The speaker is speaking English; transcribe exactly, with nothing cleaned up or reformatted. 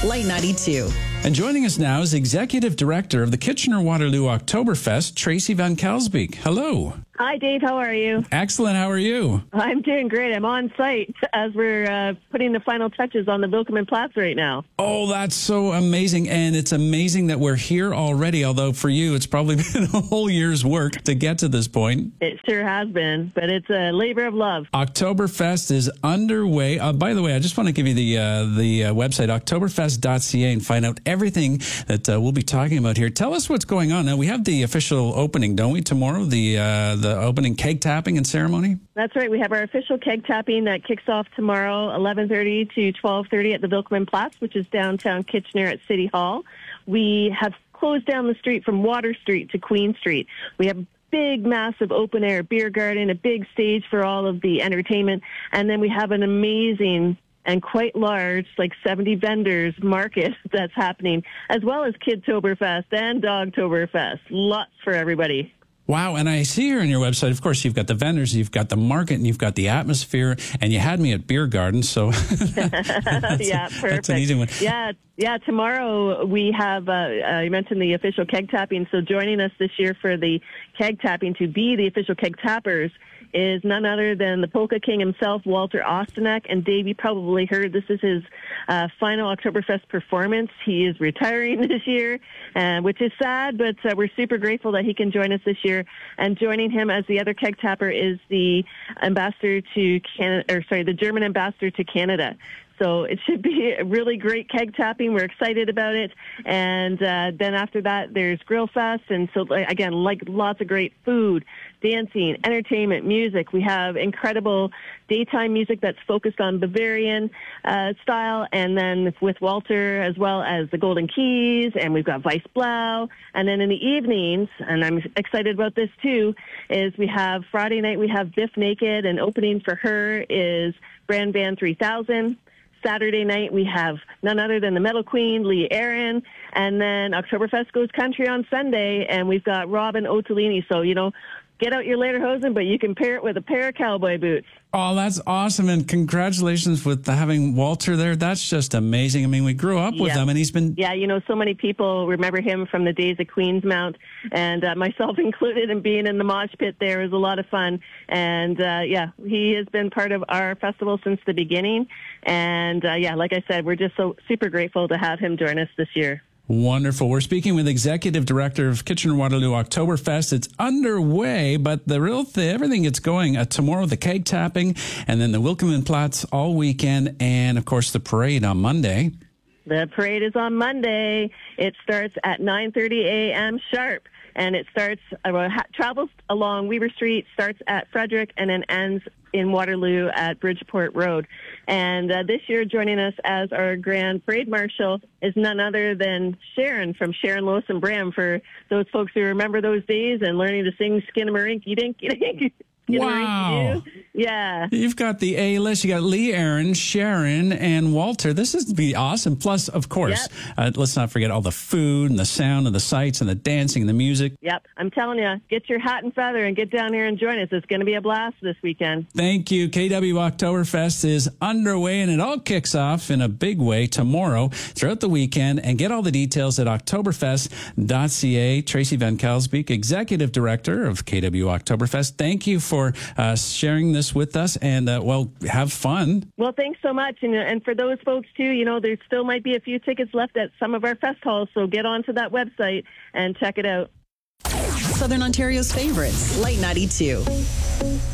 Light ninety-two. And joining us now is Executive Director of the Kitchener-Waterloo Oktoberfest, Tracy Van Kelsbeek. Hello. Hi, Dave. How are you? Excellent. How are you? I'm doing great. I'm on site as we're uh, putting the final touches on the Wilkeman Platz right now. Oh, that's so amazing. And it's amazing that we're here already, although for you, it's probably been a whole year's work to get to this point. It sure has been, but it's a labor of love. Oktoberfest is underway. Uh, by the way, I just want to give you the uh, the uh, website, oktoberfest dot c a, and find out everything that uh, we'll be talking about here. Tell us what's going on. Now, we have the official opening, don't we, tomorrow? The uh, the opening keg tapping and ceremony? That's right. We have our official keg tapping that kicks off tomorrow, eleven thirty to twelve thirty at the Wilkeman Platz, which is downtown Kitchener at City Hall. We have closed down the street from Water Street to Queen Street. We have big, massive open-air beer garden, a big stage for all of the entertainment, and then we have an amazing and quite large, like seventy vendors market that's happening, as well as Kidtoberfest and Dogtoberfest. Lots for everybody. Wow, and I see here on your website, of course, you've got the vendors, you've got the market, and you've got the atmosphere, and you had me at Beer Garden, so that's, yeah, perfect. That's an easy one. Yeah, yeah. Tomorrow we have, uh, uh, you mentioned the official keg tapping, so joining us this year for the keg tapping to be the official keg tappers is none other than the Polka King himself, Walter Ostanek. And Dave, you probably heard this is his uh, final Oktoberfest performance. He is retiring this year, uh, which is sad, but uh, we're super grateful that he can join us this year. And joining him as the other keg tapper is the ambassador to Canada, or sorry, the German ambassador to Canada. So it should be a really great keg tapping. We're excited about it. And uh, then after that, there's Grill Fest. And so, again, like lots of great food, dancing, entertainment, music. We have incredible daytime music that's focused on Bavarian uh, style. And then with Walter, as well as the Golden Keys. And we've got Weiss Blau. And then in the evenings, and I'm excited about this too, is we have Friday night, we have Biff Naked. And opening for her is Brand Band three thousand. Saturday night, we have none other than the Metal Queen, Lee Aaron, and then Oktoberfest goes country on Sunday, and we've got Robin Ottolini. So, you know, get out your lederhosen, but you can pair it with a pair of cowboy boots. Oh, that's awesome, and congratulations with having Walter there. That's just amazing. I mean, we grew up with yeah. him, and he's been... Yeah, you know, so many people remember him from the days of Queensmount, and uh, myself included, and being in the mosh pit there was a lot of fun. And, uh, yeah, he has been part of our festival since the beginning. And, uh, yeah, like I said, we're just so super grateful to have him join us this year. Wonderful. We're speaking with Executive Director of Kitchener-Waterloo Oktoberfest. It's underway, but the real thing, everything gets going. Uh, tomorrow, the keg tapping, and then the Wilkeman Platz all weekend, and, of course, the parade on Monday. The parade is on Monday. It starts at nine thirty a.m. sharp, and it starts, uh, travels along Weaver Street, starts at Frederick, and then ends in Waterloo at Bridgeport Road. And uh, this year, joining us as our Grand Parade Marshal is none other than Sharon from Sharon, Lois, and Bram, for those folks who remember those days and learning to sing Skinnamarink, Dink, Dink. Wow. Yeah. You've got the A-list. You got Lee Aaron, Sharon, and Walter. This is be awesome. Plus, of course, yep. uh, let's not forget all the food and the sound and the sights and the dancing and the music. Yep. I'm telling you, get your hat and feather and get down here and join us. It's going to be a blast this weekend. Thank you. K W Oktoberfest is underway, and it all kicks off in a big way tomorrow throughout the weekend. And get all the details at oktoberfest dot c a. Tracy Van Kelsbeek, Executive Director of K W Oktoberfest. Thank you for for uh, sharing this with us, and uh, well, have fun. Well, thanks so much. And, and for those folks too, you know, there still might be a few tickets left at some of our fest halls, so get onto that website and check it out. Southern Ontario's favorites, Light ninety-two.